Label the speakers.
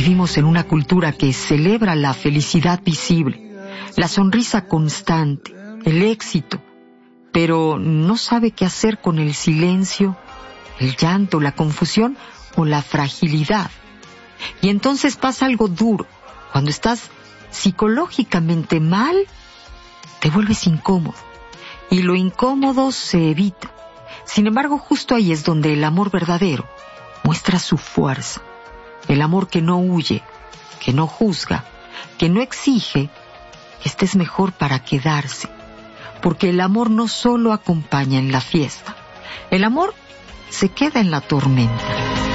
Speaker 1: Vivimos en una cultura que celebra la felicidad visible, la sonrisa constante, el éxito, pero no sabe qué hacer con el silencio, el llanto, la confusión o la fragilidad. Y entonces pasa algo duro. Cuando estás psicológicamente mal, te vuelves incómodo. Y lo incómodo se evita. Sin embargo, justo ahí es donde el amor verdadero muestra su fuerza. El amor que no huye, que no juzga, que no exige que estés mejor para quedarse. Porque el amor no solo acompaña en la fiesta. El amor se queda en la tormenta.